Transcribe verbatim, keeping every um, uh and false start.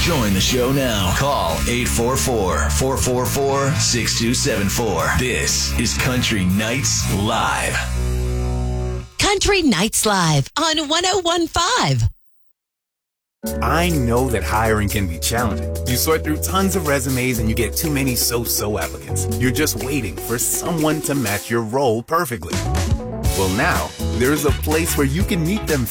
Join the show now. Call eight four four, four four four, six two seven four. This is Country Nights Live. Country Nights Live on one oh one point five. I know that hiring can be challenging. You sort through tons of resumes and you get too many so-so applicants. You're just waiting for someone to match your role perfectly. Well, now, there's a place where you can meet them